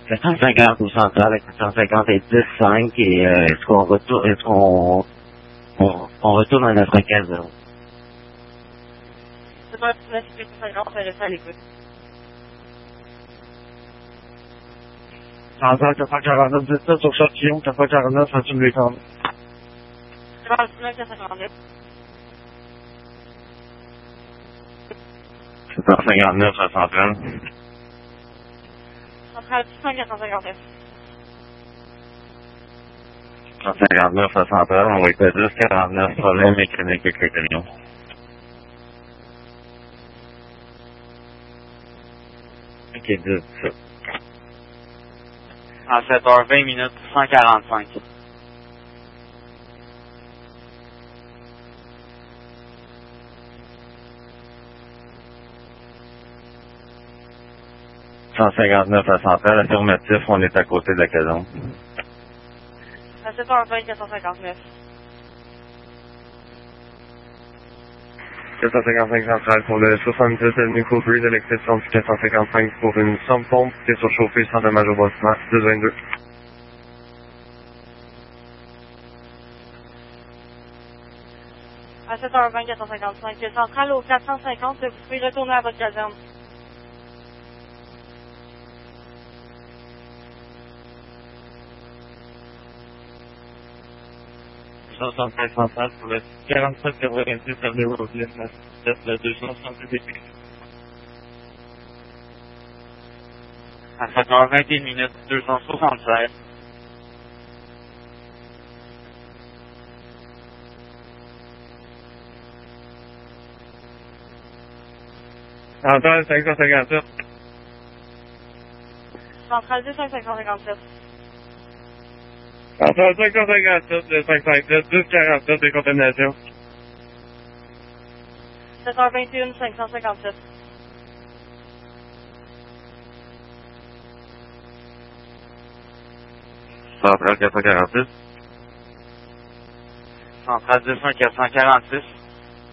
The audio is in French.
750 au central avec 750 et 10-5 et est-ce qu'on retourne, on retourne à notre caserne? C'est pas la sécurité 50, on va rester à l'écoute. Central 449, 17 sur Châtillon, 449, à les camps. C'est pas le 459. 759 à central. Central 459. 159 à central, on va être 10-49, problème mécanique avec le camion. Ok, 10. En 7h20 minutes 145. « 159 à central, affirmatif, on est à côté de la caserne. À 7h20, 459. 455 central pour le 70 Avenue Coupry de l'exception du 455 pour une somme pompe qui est surchauffée sans dommage au bâtiment, 222. À 7h20, 455. Central au 450, vous pouvez retourner à votre caserne. « 175 central pour le 47-90 Avenue Roseland, le 270 À 7h21 minutes 276. Central 557. Central 557. Central 557, le 557, 1047 de contamination. 7h21, 557. Central 446. Central 446.